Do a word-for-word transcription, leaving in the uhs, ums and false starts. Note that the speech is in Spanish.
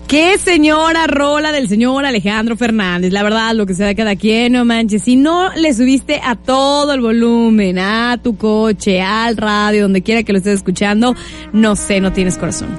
Qué señora rola del señor Alejandro Fernández. La verdad, lo que sea de cada quien, no manches. Si no le subiste a todo el volumen, a tu coche, al radio, donde quiera que lo estés escuchando, no sé, no tienes corazón.